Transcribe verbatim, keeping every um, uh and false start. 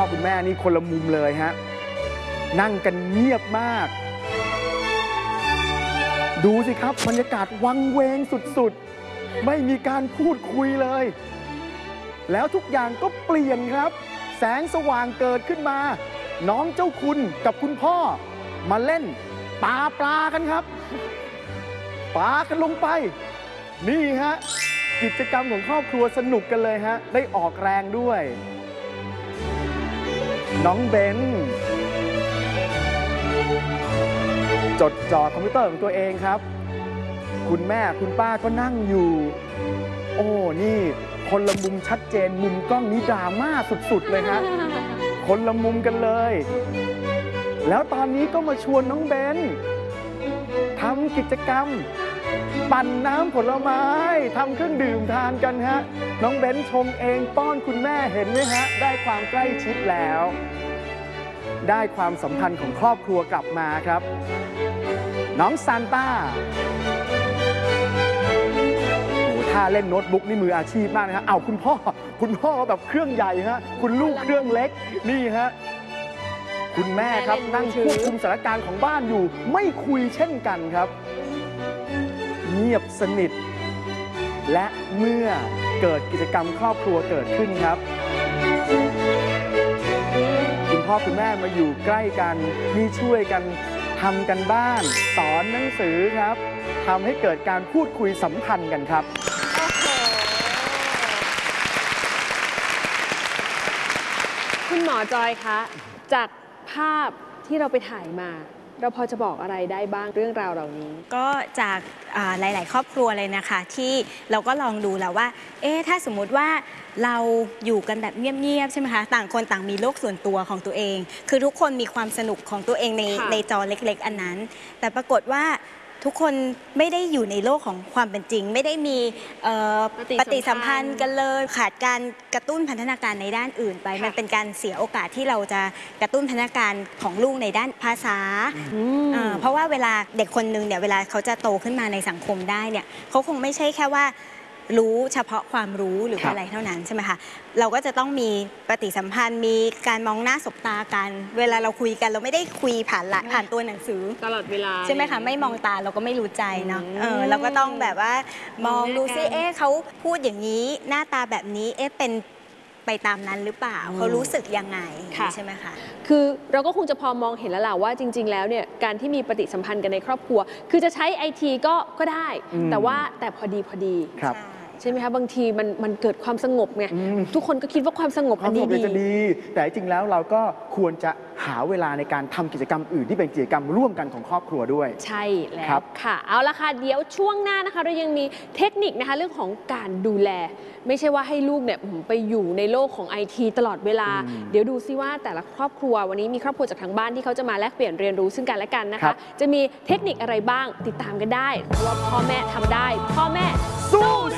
คุณแม่นี่คนละมุมเลยฮะนั่งกันเงียบมากดูสิครับบรรยากาศวังเวงสุดๆไม่มีการพูดคุยเลยแล้วทุกอย่างก็เปลี่ยนครับแสงสว่างเกิดขึ้นมาน้องเจ้าคุณกับคุณพ่อมาเล่นปลาปลากันครับปลากันลงไปนี่ฮะกิจกรรมของครอบครัวสนุกกันเลยฮะได้ออกแรงด้วยน้องเบนจดจ่อคอมพิวเตอร์ของตัวเองครับคุณแม่คุณป้าก็นั่งอยู่โอ้นี่คนละมุมชัดเจนมุมกล้องนี้ดราม่าสุดๆเลยฮะคนละมุมกันเลยแล้วตอนนี้ก็มาชวนน้องเบนทำกิจกรรมปั่นน้ำผลไม้ทำเครื่องดื่มทานกันฮะน้องเบนชงเองป้อนคุณแม่เห็นไหมฮะได้ความใกล้ชิดแล้วได้ความสัมพันธ์ของครอบครัวกลับมาครับน้องซานต้าโอ้ท่าเล่นโน้ตบุ๊กนี่มืออาชีพมากนะฮะเอาคุณพ่อคุณพ่อแบบเครื่องใหญ่ฮะคุณลูกเครื่องเล็กนี่ฮะคุณแม่ครับนั่งควบคุมสถานการณ์ของบ้านอยู่ไม่คุยเช่นกันครับเงียบสนิทและเมื่อเกิดกิจกรรมครอบครัวเกิดขึ้นครับคุณพ่อคุณแม่มาอยู่ใกล้กันนี่ช่วยกันทำกันบ้านสอนหนังสือครับทำให้เกิดการพูดคุยสัมพันธ์กันครับคุณหมอจอยคะจากภาพที่เราไปถ่ายมาเราพอจะบอกอะไรได้บ้างเรื่องราวเหล่านี้ก็จากหลายๆครอบครัวเลยนะคะที่เราก็ลองดูแล้วว่าเอ๊ะถ้าสมมุติว่าเราอยู่กันแบบเงียบๆใช่ไหมคะต่างคนต่างมีโลกส่วนตัวของตัวเองคือทุกคนมีความสนุกของตัวเองในในจอเล็กๆอันนั้นแต่ปรากฏว่าทุกคนไม่ได้อยู่ในโลกของความเป็นจริงไม่ได้มีปฏิสัมพันธ์กันเลยขาดการกระตุ้นพัฒนาการในด้านอื่นไปมันเป็นการเสียโอกาสที่เราจะกระตุ้นพัฒนาการของลูกในด้านภาษาเพราะว่าเวลาเด็กคนนึงเนี่ยเวลาเขาจะโตขึ้นมาในสังคมได้เนี่ยเขาคงไม่ใช่แค่ว่ารู้เฉพาะความรู้หรืออะไรเท่านั้นใช่ไหมคะเราก็จะต้องมีปฏิสัมพันธ์มีการมองหน้าสบตากันเวลาเราคุยกันเราไม่ได้คุยผ่านละผ่านตัวหนังสือตลอดเวลาใช่ไหมคะไม่มองตาเราก็ไม่รู้ใจเนาะเออเราก็ต้องแบบว่ามองดูซิเอ๊ะเขาพูดอย่างนี้หน้าตาแบบนี้เอ๊ะเป็นไปตามนั้นหรือเปล่าเขารู้สึกยังไงใช่ไหมคะคือเราก็คงจะพอมองเห็นแล้วแหละว่าจริงๆแล้วเนี่ยการที่มีปฏิสัมพันธ์กันในครอบครัวคือจะใช้ไอทีก็ก็ได้แต่ว่าแต่พอดีพอดีใช่ไหมคะบางทีมันมันเกิดความสงบไงทุกคนก็คิดว่าความสงบอันนี้ดีจะดีแต่จริงแล้วเราก็ควรจะหาเวลาในการทำกิจกรรมอื่นที่เป็นกิจกรรมร่วมกันของครอบครัวด้วยใช่แล้วค่ะเอาละค่ะเดี๋ยวช่วงหน้านะคะเรายังมีเทคนิคนะคะเรื่องของการดูแลไม่ใช่ว่าให้ลูกเนี่ยไปอยู่ในโลกของไอทีตลอดเวลาเดี๋ยวดูซิว่าแต่ละครอบครัววันนี้มีครอบครัวจากทางบ้านที่เขาจะมาแลกเปลี่ยนเรียนรู้ซึ่งกันและกันนะคะจะมีเทคนิคอะไรบ้างติดตามกันได้เพราะว่าพ่อแม่ทำได้พ่อแม่สู้